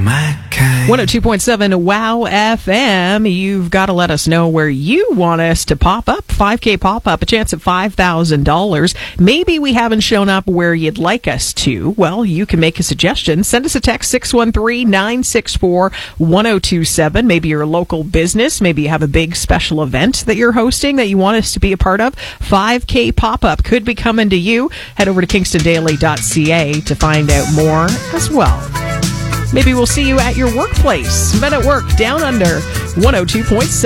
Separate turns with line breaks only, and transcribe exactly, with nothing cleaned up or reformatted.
my kind.
one oh two point seven Wow F M. You've got to let us know where you want us to pop up. five K pop-up, a chance at five thousand dollars. Maybe we haven't shown up where you'd like us to. Well, you can make a suggestion. Send us a text, six one three, nine six four, one oh two seven. Maybe you're a local business. Maybe you have a big special event that you're hosting that you want us to be a part of. five K pop-up could be coming to you. Head over to kingston daily dot c a to find out more as well. Maybe we'll see you at your workplace. Men at Work, Down Under, one oh two point seven.